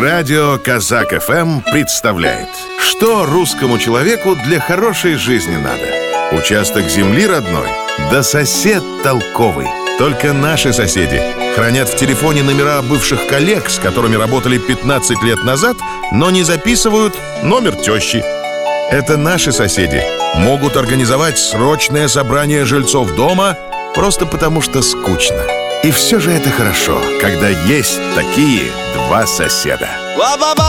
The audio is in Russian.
Радио Казак ФМ представляет, что русскому человеку для хорошей жизни надо. Участок земли родной, да сосед толковый. Только наши соседи хранят в телефоне номера бывших коллег, с которыми работали 15 лет назад, но не записывают номер тещи. Это наши соседи могут организовать срочное собрание жильцов дома просто потому, что скучно. И все же это хорошо, когда есть такие два соседа.